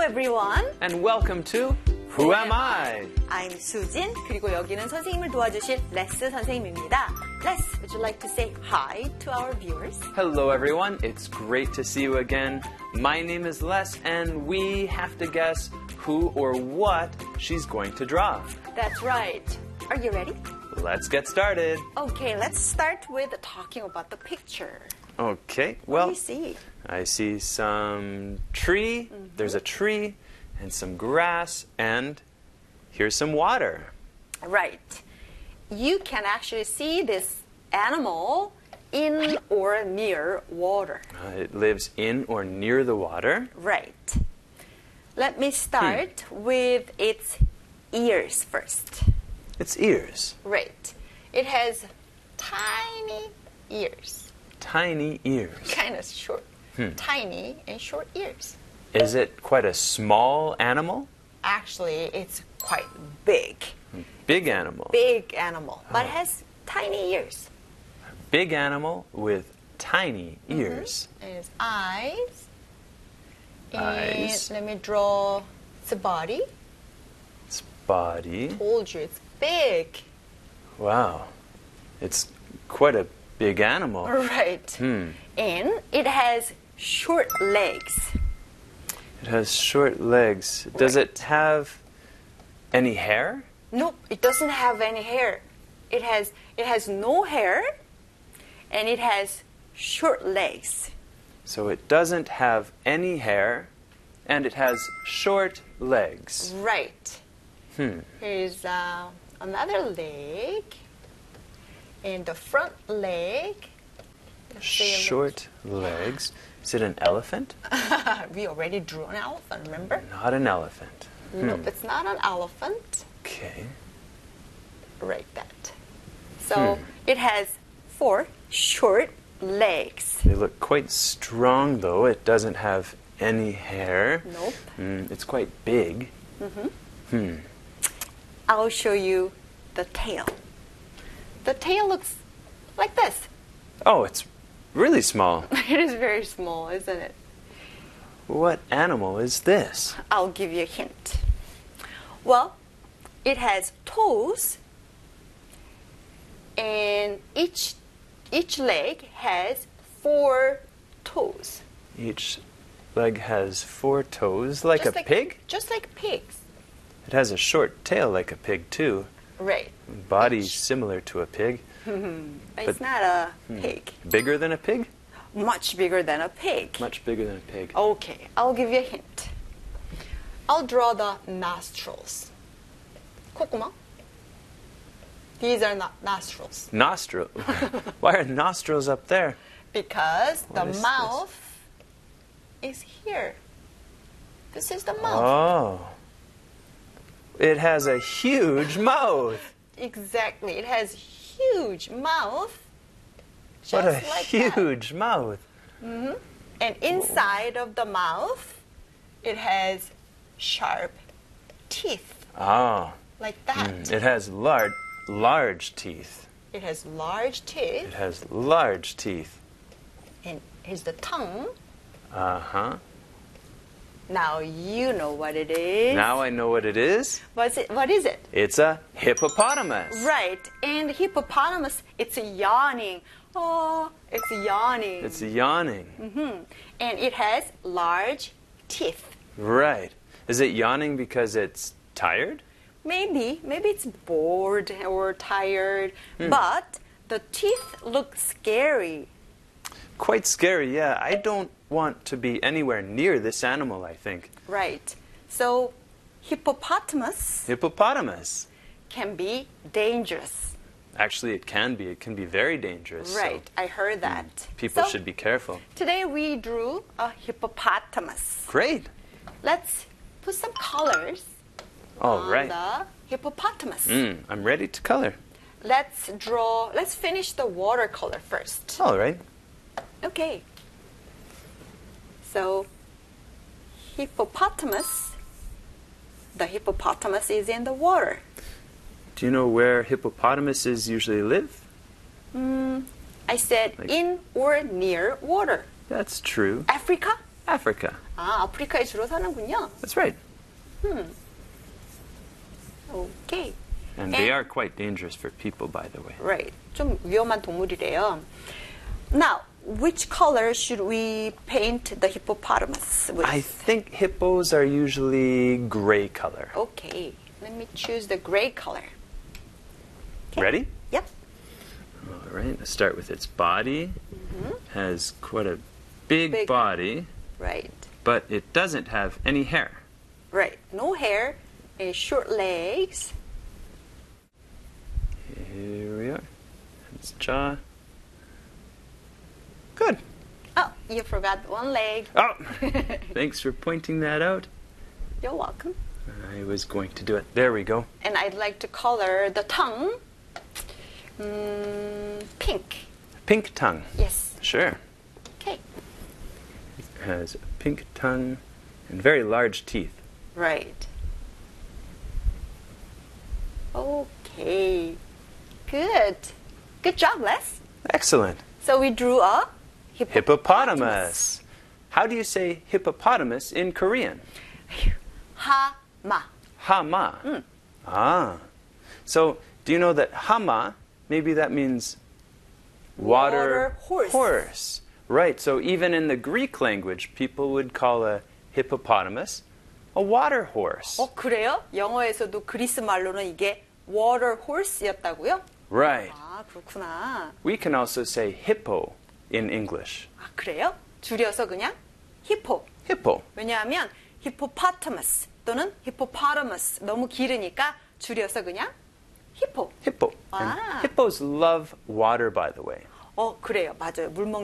everyone. And welcome to Who Am I? I'm 수진. 그리고 여기는 선생님을 도와주실 레스 선생님입니다. Les, would you like to say hi to our viewers? Hello everyone, it's great to see you again. My name is Les and we have to guess who or what she's going to draw. That's right. Are you ready? Let's get started. Okay, let's start with talking about the picture. Okay, What well, do you see? I see some tree, there's a tree, and some grass, and here's some water. Right. You can actually see this animal in or near water. It lives in or near the water. Right. Let me start with its ears first. Its ears. Right. It has tiny ears. Tiny ears. Kind of short. Tiny and short ears. Is it quite a small animal? Actually, it's quite big. Big animal. Big animal. But it has tiny ears. Big animal with tiny ears. And its eyes. Eyes. And let me draw the body. Its body. Told you it's big. Wow. It's quite a big animal. Right. And it has short legs. It has short legs. Does it have any hair? Nope, it doesn't have any hair. It has no hair, and it has short legs. So it doesn't have any hair, and it has short legs. Right. Here's another leg, and the front leg. Let's say a Short legs. Is it an elephant? we already drew an elephant, remember? Not an elephant. Nope, it's not an elephant. Okay. Right, that. So it has 4 short legs. They look quite strong, though. It doesn't have any hair. Nope. It's quite big. I'll show you the tail. The tail looks like this. Oh, it's really small. It is very small, isn't it? What animal is this? I'll give you a hint. Well, it has toes, and each leg has 4 toes. Each leg has 4 toes, like Just a pig? Just like pigs. It has a short tail like a pig, too. Right. Body similar to a pig. But it's not a pig. Bigger than a pig? Much bigger than a pig. Much bigger than a pig. Okay, I'll give you a hint. I'll draw the nostrils. 콧구멍. These are not nostrils. Nostril. Why are nostrils up there? Because the What is mouth is here. This is the mouth. Oh. It has a huge mouth. Exactly. It has huge mouth. Just What a like that. huge mouth. And inside of the mouth, it has sharp teeth. Oh. Like that. It has large teeth. It has large teeth. It has large teeth. And here's the tongue. Uh-huh. Now you know what it is. Now I know what it is. What is it? It's a hippopotamus. Right. And hippopotamus, it's yawning. Oh, it's yawning. It's yawning. And it has large teeth. Right. Is it yawning because it's tired? Maybe it's bored or tired, but the teeth look scary. Quite scary, yeah. I don't want to be anywhere near this animal, I think. Right. So hippopotamus Hippopotamus. can be dangerous. Actually, it can be. It can be very dangerous. Right. I heard that. People So should be careful. today we drew a hippopotamus. Great. Let's put some colors All on right. the hippopotamus. I'm ready to color. Let's finish the watercolor first. All right. Okay. So, hippopotamus, the hippopotamus is in the water. Do you know where hippopotamuses usually live? I said in or near water. That's true. Africa? Africa. 아, 아프리카에 주로 사는군요. That's right. 오케이. And they are quite dangerous for people, by the way. Right. 좀 위험한 동물이래요. Now, which color should we paint the hippopotamus with? I think hippos are usually gray color. Okay. Let me choose the gray color. Ready? Yep. All right, let's start with its body. Has quite a big body, Right. but it doesn't have any hair. Right. No hair, short legs. Here we are. Its jaw. Good. Oh, you forgot one leg. Oh, thanks for pointing that out. You're welcome. I was going to do it. There we go. And I'd like to color the tongue pink. Pink tongue. Yes. Sure. Okay. It has a pink tongue and very large teeth. Right. Okay. Good. Good job, Les. Excellent. So we drew a Hippopotamus. How do you say hippopotamus in Korean? Hama. Hama. Ah. So, do you know that hama, maybe that means water horse. Right. So, even in the Greek language, people would call a hippopotamus a water horse. 그래요? 영어에서도 그리스 말로는 이게 water horse였다고요? Right. 아, 그렇구나. We can also say hippo in English. 아, 그래요? 줄여서 그냥 hippo. Hippo. 왜냐하면 hippopotamus 또는 hippopotamus 너무 길으니까 줄여서 그냥 hippo. Hippo. Ah. And hippos love water, by the way. 그래요. 맞아요. 물